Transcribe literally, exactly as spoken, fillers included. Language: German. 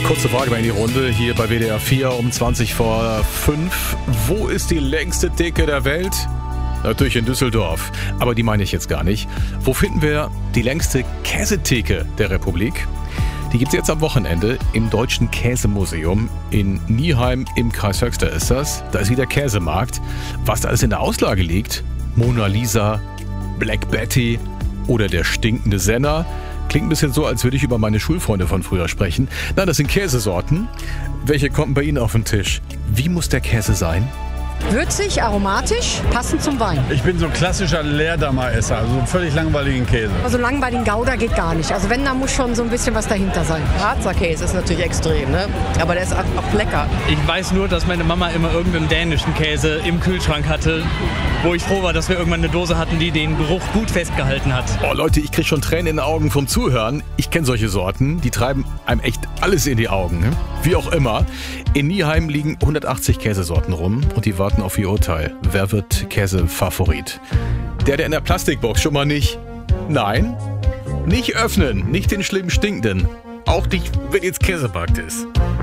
Kurze Frage mal in die Runde hier bei W D R vier um zwanzig vor fünf. Wo ist die längste Theke der Welt? Natürlich in Düsseldorf, aber die meine ich jetzt gar nicht. Wo finden wir die längste Käsetheke der Republik? Die gibt es jetzt am Wochenende im Deutschen Käsemuseum in Nieheim im Kreis Höxter ist das. Da ist wieder Käsemarkt. Was da alles in der Auslage liegt? Mona Lisa, Black Betty oder der stinkende Senner. Klingt ein bisschen so, als würde ich über meine Schulfreunde von früher sprechen. Nein, das sind Käsesorten. Welche kommen bei Ihnen auf den Tisch? Wie muss der Käse sein? Würzig, aromatisch, passend zum Wein. Ich bin so ein klassischer Leerdammer-Esser, also einen völlig langweiligen Käse. Also langweiligen Gouda geht gar nicht. Also wenn, da muss schon so ein bisschen was dahinter sein. Harzer Käse ist natürlich extrem, ne? Aber der ist auch lecker. Ich weiß nur, dass meine Mama immer irgendeinen dänischen Käse im Kühlschrank hatte, wo ich froh war, dass wir irgendwann eine Dose hatten, die den Geruch gut festgehalten hat. Oh Leute, ich kriege schon Tränen in den Augen vom Zuhören. Ich kenne solche Sorten, die treiben einem echt alles in die Augen. Ne? Wie auch immer. In Nieheim liegen hundertachtzig Käsesorten rum und die warten auf ihr Urteil. Wer wird Käsefavorit? Der, der in der Plastikbox schon mal nicht. Nein, nicht öffnen, nicht den schlimmen Stinkenden. Auch nicht, wenn jetzt Käsemarkt ist.